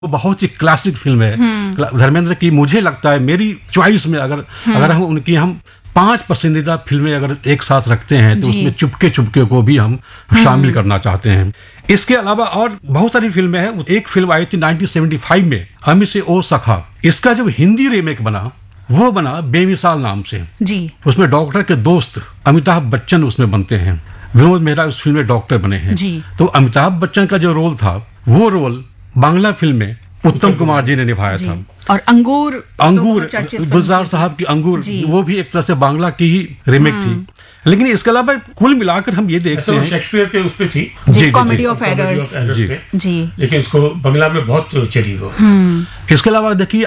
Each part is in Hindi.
वो बहुत ही क्लासिक फिल्म है धर्मेंद्र की। मुझे लगता है मेरी चॉइस में अगर हम 5 पसंदीदा फिल्में अगर एक साथ रखते हैं तो उसमें चुपके चुपके को भी हम शामिल करना चाहते हैं। इसके अलावा और बहुत सारी फिल्में हैं। एक फिल्म आई थी 1975 में, अमी से ओ सखा। इसका जब हिंदी रीमेक बना, वो बना बेमिसाल नाम से जी। उसमें डॉक्टर के दोस्त अमिताभ बच्चन उसमें बनते हैं। विनोद मेहरा उस फिल्म में डॉक्टर बने हैं जी। तो अमिताभ बच्चन का जो रोल था, वो रोल बांग्ला फिल्म में उत्तम कुमार जी ने निभाया था। और अंगूर गुलजार साहब की अंगूर, वो भी एक तरह से बांग्ला की ही रीमेक थी। लेकिन इसके अलावा कुल मिलाकर हम ये देखते हैं शेक्सपियर के उस पे थी जी, कॉमेडी ऑफ एरर्स जी, लेकिन उसको बांग्ला में बहुत चली वो। इसके अलावा देखिए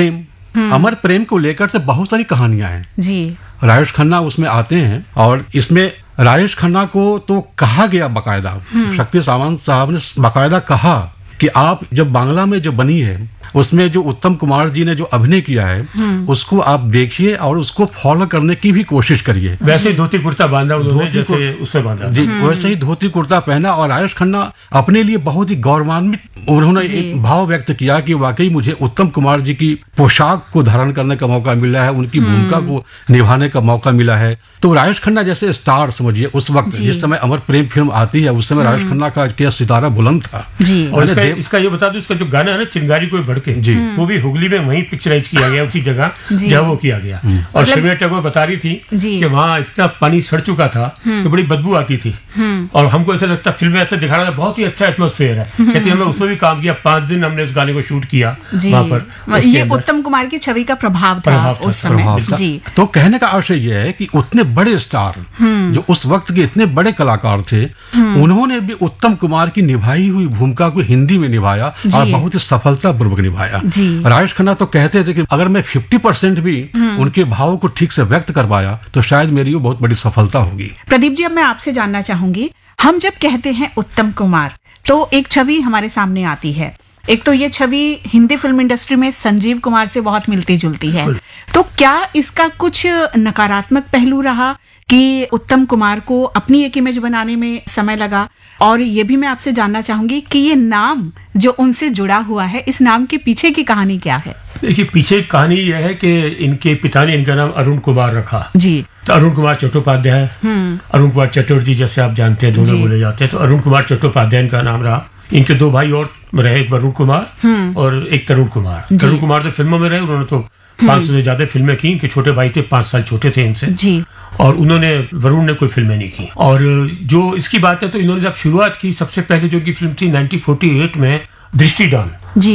अमर प्रेम को लेकर तो बहुत सारी कहानियां हैं जी। राजेश खन्ना उसमें आते हैं और इसमें राजेश खन्ना को तो कहा गया बाकायदा, शक्ति सावंत साहब ने बाकायदा कहा कि आप जब बांग्ला में जो बनी है उसमें जो उत्तम कुमार जी ने जो अभिनय किया है उसको आप देखिए और उसको फॉलो करने की भी कोशिश करिए। वैसे ही धोती कुर्ता बांधा उन्होंने, जैसे उससे बांधा जी, वैसे ही धोती कुर्ता पहना। और राजेश खन्ना अपने लिए बहुत ही गौरवान्वित उन्होंने एक भाव व्यक्त किया कि वाकई मुझे उत्तम कुमार जी की पोशाक को धारण करने का मौका मिला है, उनकी भूमिका को निभाने का मौका मिला है। तो राजेश खन्ना जैसे स्टार समझिए उस वक्त जिस समय अमर प्रेम फिल्म आती है उस समय राजेश खन्ना का क्या सितारा बुलंद था। और इसका ये बता दो, इसका जो गाना है ना चिंगारी कोई भड़के जी, वो भी हुगली में वहीं पिक्चराइज किया गया, उसी जगह जहाँ वो किया गया। और शर्मिला टैगोर बता रही थी कि वहाँ इतना पानी सड़ चुका था कि बड़ी बदबू आती थी और हमको ऐसा लगता फिल्म में ऐसा दिखा रहा था, बहुत ही अच्छा एटमॉस्फेयर है। कहते हमने उसमें भी काम किया, 5 दिन हमने उस गाने को शूट किया वहाँ पर। ये उत्तम कुमार की छवि का प्रभाव था उस समय जी। तो कहने का आशय यह है कि उतने बड़े स्टार जो उस वक्त के इतने बड़े कलाकार थे, उन्होंने भी उत्तम कुमार की निभाई हुई भूमिका को हिंदी में निभाया और बहुत ही सफलतापूर्वक निभाया। राजेश खन्ना तो कहते थे कि अगर मैं 50% भी उनके भावों को ठीक से व्यक्त कर पाया तो शायद मेरी वो बहुत बड़ी सफलता होगी। प्रदीप जी, अब मैं आपसे जानना चाहूंगी, हम जब कहते हैं उत्तम कुमार तो एक छवि हमारे सामने आती है। एक तो ये छवि हिंदी फिल्म इंडस्ट्री में संजीव कुमार से बहुत मिलती जुलती है, तो क्या इसका कुछ नकारात्मक पहलू रहा कि उत्तम कुमार को अपनी एक इमेज बनाने में समय लगा? और ये भी मैं आपसे जानना चाहूंगी कि ये नाम जो उनसे जुड़ा हुआ है, इस नाम के पीछे की कहानी क्या है? देखिए, पीछे कहानी यह है कि इनके पिता ने इनका नाम अरुण कुमार रखा जी। तो अरुण कुमार चट्टोपाध्याय, अरुण कुमार चटर्जी जैसे आप जानते हैं, दोनों बोले जाते हैं। तो अरुण कुमार चट्टोपाध्याय इनका नाम रहा। इनके 2 भाई और रहे, एक वरुण कुमार और एक तरुण कुमार। तरुण कुमार तो फिल्मों में रहे, उन्होंने तो 500 से ज्यादा फिल्में की। इनके छोटे भाई थे, 5 साल छोटे थे इनसे जी। और उन्होंने वरुण ने कोई फिल्में नहीं की। और जो इसकी बात है तो इन्होंने जब शुरुआत की, सबसे पहले जो इनकी फिल्म थी 1948 में दृष्टिदान।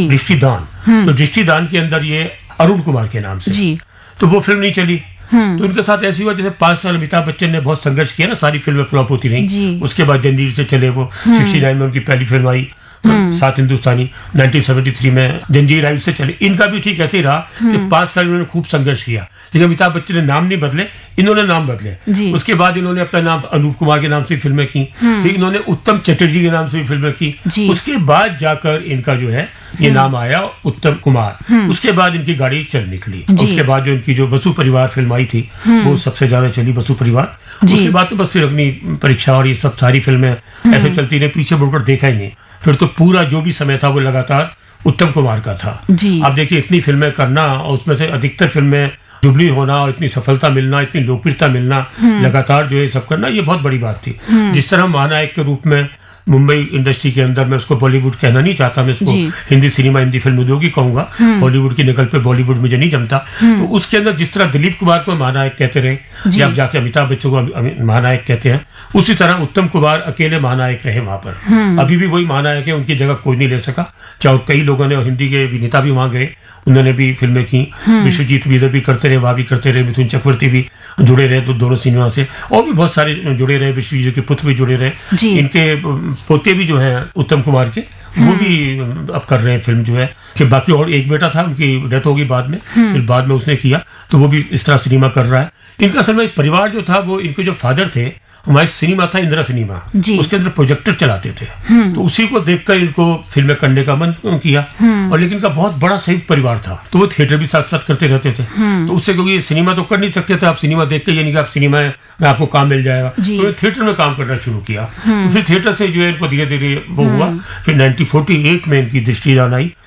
तो दृष्टिदान के अंदर ये अरुण कुमार के नाम से जी। तो वो फिल्म नहीं चली। तो इनके साथ ऐसी हुआ जैसे 5 साल अमिताभ बच्चन ने बहुत संघर्ष किया ना, सारी फिल्में फ्लॉप होती रही। उसके बाद जंजीर से चले, वो 69 में उनकी पहली फिल्म आई, 7 हिंदुस्तानी। 1973 में जंजीर आई, उससे चले। इनका भी ठीक ऐसे ही रहा कि 5 साल इन्होंने खूब संघर्ष किया, लेकिन अमिताभ बच्चन ने नाम नहीं बदले, इन्होंने नाम बदले। उसके बाद इन्होंने अपना नाम अनूप कुमार के नाम से फिल्में की, फिर इन्होंने उत्तम चटर्जी के नाम से फिल्में की। उसके बाद जाकर इनका जो है ये नाम आया उत्तम कुमार। उसके बाद इनकी गाड़ी चल निकली। उसके बाद जो इनकी जो बसु परिवार फिल्म आई थी वो सबसे ज्यादा चली, बसु परिवार। उसके बाद तो बस फिर अग्नि परीक्षा और ये सब सारी फिल्में ऐसे चलती रही, पीछे मुड़कर देखा ही नहीं। फिर तो पूरा जो भी समय था वो लगातार उत्तम कुमार का था। आप देखिए, इतनी फिल्में करना और उसमें से अधिकतर फिल्में जुबली होना और इतनी सफलता मिलना, इतनी लोकप्रियता मिलना, लगातार जो है सब करना, ये बहुत बड़ी बात थी। जिस तरह महानायक के रूप में मुंबई इंडस्ट्री के अंदर, मैं उसको बॉलीवुड कहना नहीं चाहता, मैं उसको हिंदी सिनेमा, हिंदी फिल्म उद्योग ही कहूंगा। हॉलीवुड की नकल पे बॉलीवुड मुझे नहीं जमता। तो उसके अंदर जिस तरह दिलीप कुमार को महानायक कहते रहे, या आप जाके अमिताभ बच्चन को महानायक कहते हैं, उसी तरह उत्तम कुमार अकेले महानायक रहे वहां पर। अभी भी वही महानायक है, उनकी जगह कोई नहीं ले सका। चाहे कई लोगों ने, और हिंदी के अभिनेता भी वहां गए, उन्होंने भी फिल्में की। विश्वजीत भी इधर भी करते रहे, वहां भी करते रहे। मिथुन चक्रवर्ती भी जुड़े रहे तो दोनों सिनेमा से, और भी बहुत सारे जुड़े रहे। विश्वजीत के पुत्र भी जुड़े रहे। इनके पोते भी जो है उत्तम कुमार के, वो भी अब कर रहे हैं फिल्म जो है। कि बाकी और एक बेटा था, उनकी डेथ होगी बाद में, फिर बाद में उसने किया, तो वो भी इस तरह सिनेमा कर रहा है। इनका असल में परिवार जो था, वो इनके जो फादर थे, हमारे सिनेमा था इंदिरा सिनेमा, उसके अंदर प्रोजेक्टर चलाते थे। तो उसी को देखकर इनको फिल्में करने का मन किया। और लेकिन इनका बहुत बड़ा संयुक्त परिवार था, तो वो थिएटर भी साथ साथ करते रहते थे। तो उससे, क्योंकि सिनेमा तो कर नहीं सकते थे, आप सिनेमा देख के ये नहीं कि आप सिनेमा में आपको काम मिल जाएगा, तो थिएटर में काम करना शुरू किया। तो फिर थिएटर से जो है इनको धीरे धीरे वो हुआ। फिर 1948 में इनकी दृष्टिदान आई,